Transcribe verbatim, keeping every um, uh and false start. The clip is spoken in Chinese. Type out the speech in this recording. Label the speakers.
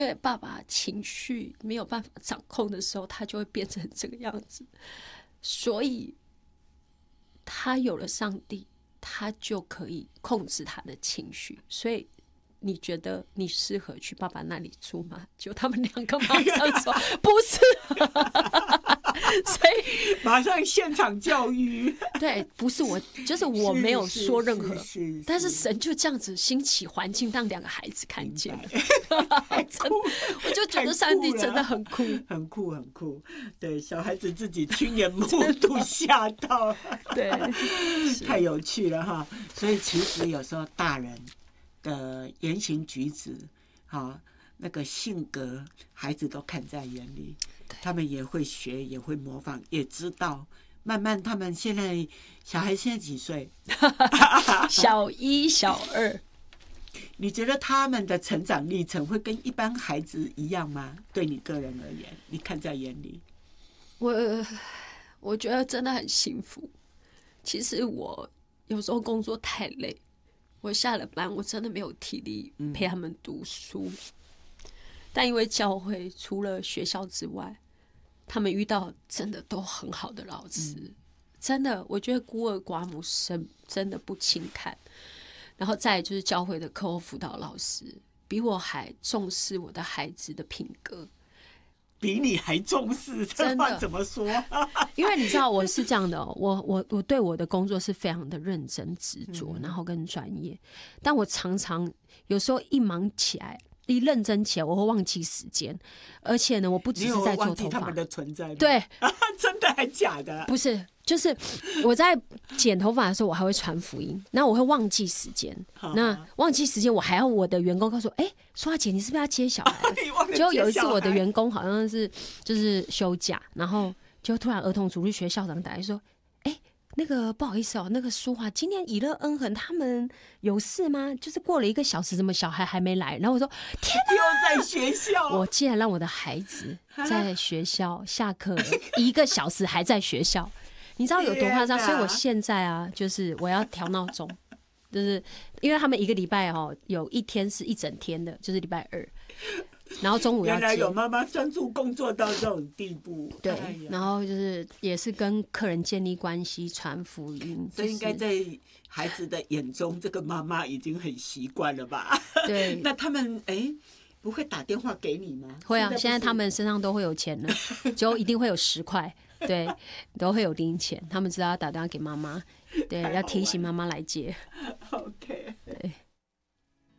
Speaker 1: 爸爸情绪没有办法掌控的时候，他就会变成这个样子。所以他有了上帝，他就可以控制他的情绪。所以你觉得你适合去爸爸那里住吗？就他们两个马上说不适合，所以
Speaker 2: 马上现场教育。
Speaker 1: 对，不是我，就是我没有说任何，
Speaker 2: 是是是是，
Speaker 1: 但是神就这样子兴起环境，让两个孩子看见了。真的，我就觉得上帝真的很酷，
Speaker 2: 很酷，很酷。对，小孩子自己亲眼目睹，吓到，
Speaker 1: 对，
Speaker 2: 太有趣了哈。所以其实有时候大人的言行举止，哈，那个性格，孩子都看在眼里，他们也会学，也会模仿，也知道。慢慢，他们现在小孩现在几岁？
Speaker 1: 小一、小二。
Speaker 2: 你觉得他们的成长历程会跟一般孩子一样吗？对你个人而言，你看在眼里？
Speaker 1: 我我觉得真的很幸福。其实我有时候工作太累，我下了班我真的没有体力陪他们读书。嗯、但因为教会除了学校之外，他们遇到真的都很好的老师，嗯、真的，我觉得孤儿寡母生真的不轻看。然后再来就是教会的课后辅导老师，比我还重视我的孩子的品格，
Speaker 2: 比你还重视，这话怎么说？
Speaker 1: 因为你知道我是这样的、哦，我我我对我的工作是非常的认真执着，嗯、然后跟专业，但我常常有时候一忙起来。一认真起来，我会忘记时间，而且呢，我不只是在做头发，
Speaker 2: 你有忘记他们的存在吗？
Speaker 1: 对，
Speaker 2: 真的还假的？
Speaker 1: 不是，就是我在剪头发的时候，我还会传福音，那我会忘记时间，那忘记时间，我还要我的员工告诉我，哎、欸，说姐，你是不是要接小孩？结果有一次，我的员工好像是就是休假，然后就突然儿童主日学校长打来说，哎、欸。那个不好意思哦，那个书啊，今天以乐恩恒他们有事吗？就是过了一个小时，怎么小孩还没来？然后我说天哪，
Speaker 2: 又在学校，
Speaker 1: 我竟然让我的孩子在学校下课了一个小时还在学校，你知道有多夸张？所以我现在啊，就是我要调闹钟，就是因为他们一个礼拜哦，有一天是一整天的，就是礼拜二。然后中午要接，
Speaker 2: 原来有妈妈专注工作到这种地步，
Speaker 1: 对，哎、然后就是也是跟客人建立关系、传福音，
Speaker 2: 这应该在孩子的眼中，这个妈妈已经很习惯了吧？
Speaker 1: 对，
Speaker 2: 那他们哎不会打电话给你吗？
Speaker 1: 会啊，现在他们身上都会有钱了，就一定会有十块，对，都会有零钱，他们知道要打电话给妈妈，对，要提醒妈妈来接。
Speaker 2: OK。